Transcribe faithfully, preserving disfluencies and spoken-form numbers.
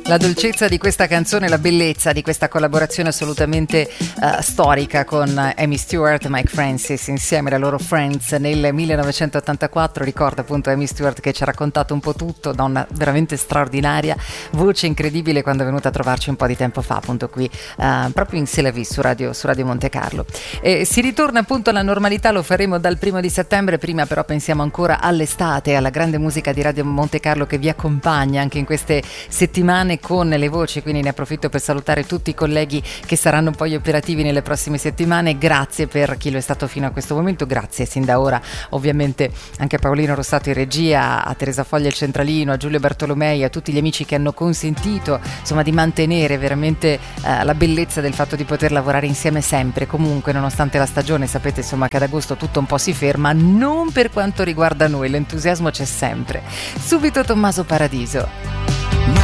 La dolcezza di questa canzone, la bellezza di questa collaborazione assolutamente uh, storica con Amy Stewart e Mike Francis insieme alla loro Friends nel millenovecentottantaquattro. Ricorda appunto Amy Stewart che ci ha raccontato un po' tutto, donna veramente straordinaria, voce incredibile, quando è venuta a trovarci un po' di tempo fa appunto qui uh, proprio in C'est la vie su Radio, su Radio Monte Carlo. E si ritorna appunto alla normalità, lo faremo dal primo di settembre, prima però pensiamo ancora all'estate, alla grande musica di Radio Monte Carlo che vi accompagna anche in queste settimane con le voci, quindi ne approfitto per salutare tutti i colleghi che saranno poi operativi nelle prossime settimane. Grazie per chi lo è stato fino a questo momento, grazie sin da ora ovviamente anche a Paolino Rossato in regia, a Teresa Foglia il centralino, a Giulio Bartolomei, a tutti gli amici che hanno consentito insomma di mantenere veramente eh, la bellezza del fatto di poter lavorare insieme sempre, comunque nonostante la stagione. Sapete insomma che ad agosto tutto un po' si ferma, non per quanto riguarda noi, l'entusiasmo c'è sempre. Subito Tommaso Paradiso.